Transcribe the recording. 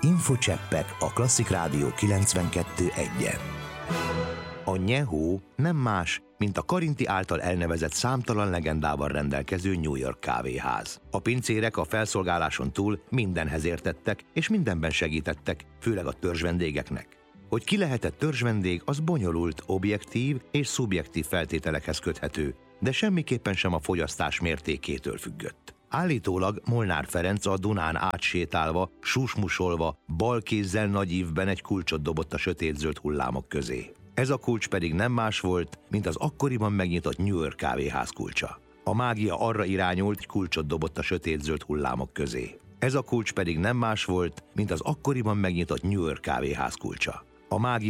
Infocseppek a Klasszik Rádió 92.1-en. A Nyehó nem más, mint a Karinti által elnevezett számtalan legendával rendelkező New York kávéház. A pincérek a felszolgáláson túl mindenhez értettek, és mindenben segítettek, főleg a törzsvendégeknek. Hogy ki lehetett törzsvendég, az bonyolult, objektív és szubjektív feltételekhez köthető, de semmiképpen sem a fogyasztás mértékétől függött. Állítólag Molnár Ferenc a Dunán átsétálva, susmusolva, bal kézzel nagy ívben egy kulcsot dobott a sötétzöld hullámok közé. Ez a kulcs pedig nem más volt, mint az akkoriban megnyitott New York kávéház kulcsa. A mágia arra irányult, hogy kulcsot dobott a sötétzöld hullámok közé. Ez a kulcs pedig nem más volt, mint az akkoriban megnyitott New York kávéház kulcsa. A mágia